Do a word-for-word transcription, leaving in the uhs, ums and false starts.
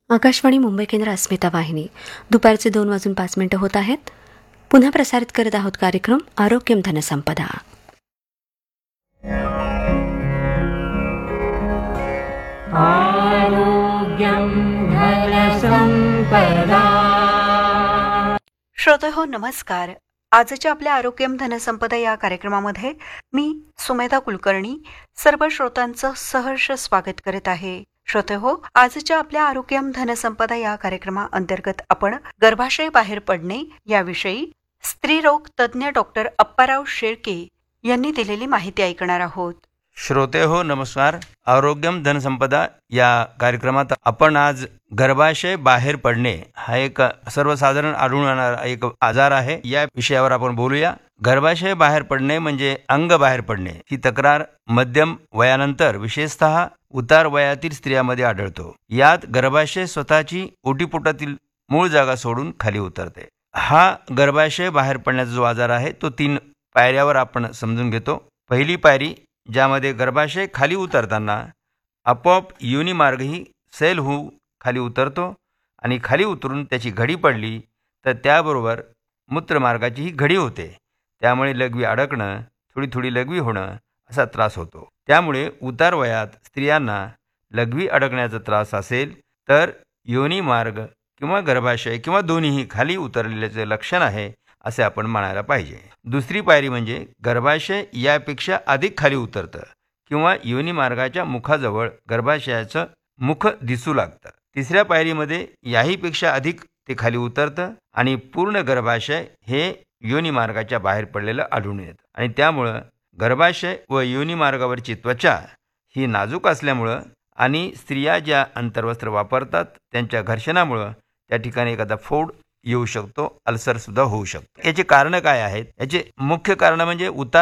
आकाशवाणी मुंबई केंद्र अस्मिता वाहिनी दुपारचे दोन वाजून पाच मिनिटं होत आहेत. पुन्हा प्रसारित करत आहोत कार्यक्रम आरोग्यम धनसंपदा. आरोग्यम धनसंपदा. श्रोते हो, नमस्कार. आजच्या आपल्या आरोग्यम धनसंपदा या कार्यक्रमामध्ये मी सुमेधा कुलकर्णी सर्व श्रोतांचं सहर्ष स्वागत करत आहे. श्रोते हो, आजच्या आपल्या आरोग्यम धनसंपदा या कार्यक्रमाअंतर्गत आपण गर्भाशय बाहेर पडणे याविषयी स्त्रीरोग तज्ज्ञ डॉक्टर अप्पाराव शेळके यांनी दिलेली माहिती ऐकणार आहोत. श्रोते हो, नमस्कार. आरोग्यम धनसंपदा या कार्यक्रमात आपण आज गर्भाशय बाहेर पडणे हा एक सर्वसाधारण आढळून येणारा एक आजार आहे, या विषयावर आपण बोलूया. गर्भाशय बाहेर पडणे म्हणजे अंग बाहेर पडणे. ही तक्रार मध्यम वयानंतर विशेषतः उतार वयातील स्त्रियांमध्ये आढळतो. यात गर्भाशय स्वतःची ओटीपोटातील मूळ जागा सोडून खाली उतरते. हा गर्भाशय बाहेर पडण्याचा जो आजार आहे तो तीन पायऱ्यावर आपण समजून घेतो. पहिली पायरी, ज्यामध्ये गर्भाशय खाली उतरताना आपोआप योनिमार्गही सैल होऊ खाली उतरतो आणि खाली उतरून त्याची घडी पडली तर त्याबरोबर मूत्रमार्गाचीही घडी होते. त्यामुळे लघवी अडकणं, थोडी थोडी लघवी होणं असा त्रास होतो. त्यामुळे उतार वयात स्त्रियांना लघवी अडकण्याचा त्रास असेल तर योनिमार्ग किंवा गर्भाशय किंवा दोन्हीही खाली उतरलेल्याचे लक्षण आहे असे आपण म्हणायला पाहिजे. दुसरी पायरी म्हणजे गर्भाशय यापेक्षा अधिक खाली उतरतं किंवा योनिमार्गाच्या मुखाजवळ गर्भाशयाचं मुख दिसू लागतं. तिसऱ्या पायरीमध्ये याहीपेक्षा अधिक ते खाली उतरतं आणि पूर्ण गर्भाशय हे योनिमार्गाच्या बाहेर पडलेलं आढळून येतं. आणि त्यामुळं गर्भाशय व योनिमार्गावरची त्वचा ही नाजूक असल्यामुळं आणि स्त्रिया ज्या अंतर्वस्त्र वापरतात त्यांच्या घर्षणामुळं त्या ठिकाणी एखादा फोड येऊ शकतो, अल्सर सुद्धा होऊ शकतो. याची कारणं काय आहेत? याचे मुख्य कारण म्हणजे उतार